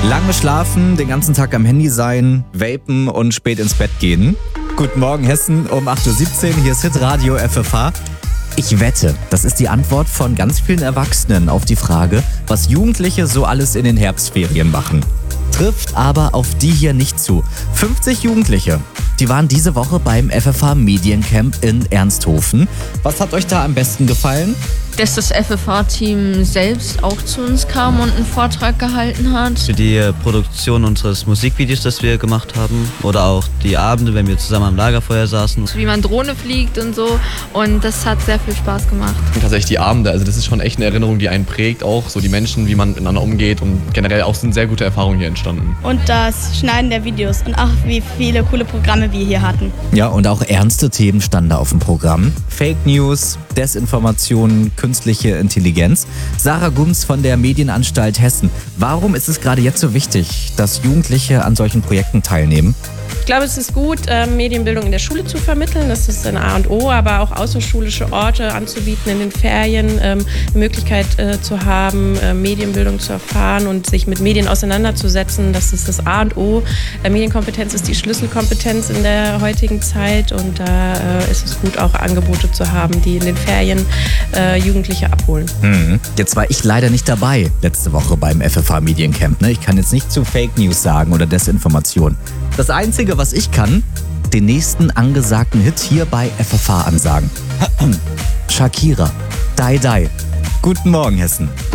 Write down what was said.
Lange schlafen, den ganzen Tag am Handy sein, vapen und spät ins Bett gehen. Guten Morgen Hessen um 8.17 Uhr, hier ist Hitradio FFH. Ich wette, das ist die Antwort von ganz vielen Erwachsenen auf die Frage, was Jugendliche so alles in den Herbstferien machen. Trifft aber auf die hier nicht zu. 50 Jugendliche, die waren diese Woche beim FFH Mediencamp in Ernsthofen. Was hat euch da am besten gefallen? Dass das FFH-Team selbst auch zu uns kam und einen Vortrag gehalten hat. Für die Produktion unseres Musikvideos, das wir gemacht haben, oder auch die Abende, wenn wir zusammen am Lagerfeuer saßen. Wie man Drohne fliegt und so, und das hat sehr viel Spaß gemacht. Tatsächlich die Abende, also das ist schon echt eine Erinnerung, die einen prägt, auch so die Menschen, wie man miteinander umgeht, und generell auch sind sehr gute Erfahrungen hier entstanden. Und das Schneiden der Videos und auch wie viele coole Programme wir hier hatten. Ja, und auch ernste Themen standen da auf dem Programm. Fake News, Desinformationen, künstliche Intelligenz. Sarah Gums von der Medienanstalt Hessen. Warum ist es gerade jetzt so wichtig, dass Jugendliche an solchen Projekten teilnehmen? Ich glaube, es ist gut, Medienbildung in der Schule zu vermitteln. Das ist ein A und O, aber auch außerschulische Orte anzubieten in den Ferien, eine Möglichkeit zu haben, Medienbildung zu erfahren und sich mit Medien auseinanderzusetzen. Das ist das A und O. Medienkompetenz ist die Schlüsselkompetenz in der heutigen Zeit, und da ist es gut, auch Angebote zu haben, die in den Ferien Jugendliche abholen. Jetzt war ich leider nicht dabei letzte Woche beim FFH Mediencamp. Ich kann jetzt nicht zu Fake News sagen oder Desinformation. Das Einzige, was ich kann, den nächsten angesagten Hit hier bei FFH ansagen. Shakira, Die Die. Guten Morgen, Hessen.